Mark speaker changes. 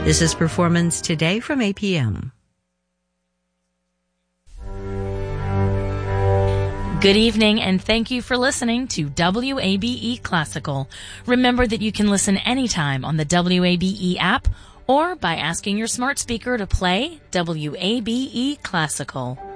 Speaker 1: This is Performance Today from APM.
Speaker 2: Good evening, and thank you for listening to WABE Classical. Remember that you can listen anytime on the WABE app or by asking your smart speaker to play WABE Classical.